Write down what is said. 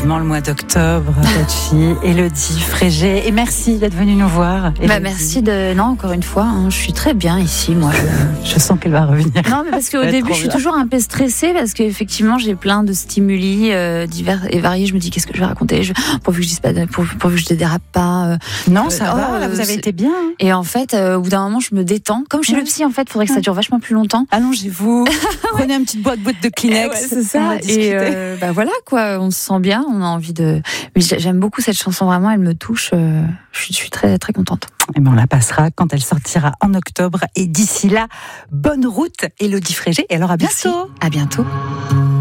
vivement le mois d'octobre, cette fille, Élodie Frégé. Et merci d'être venue nous voir. Merci encore une fois, je suis très bien ici, moi. Je sens qu'elle va revenir. Non, mais parce qu'au début, je suis toujours un peu stressée parce qu'effectivement, j'ai plein de stimuli divers et variés. Je me dis, qu'est-ce que je vais raconter pourvu que je dise pas, pourvu que je ne dérape pas. Non, ça va, là, vous avez été bien. Et en fait, au bout d'un moment, je me détends. Comme chez le psy, en fait, il faudrait que ça dure vachement plus longtemps. Allongez-vous, prenez une petite boîte de Kleenex. C'est ça. Et voilà, quoi, on se sent bien, on a envie de. Mais j'aime beaucoup cette chanson, vraiment, elle me touche. Je suis très, très contente. Et on la passera quand elle sortira en octobre. Et d'ici là, bonne route, Élodie Frégé. Et alors, à bientôt. Merci. À bientôt.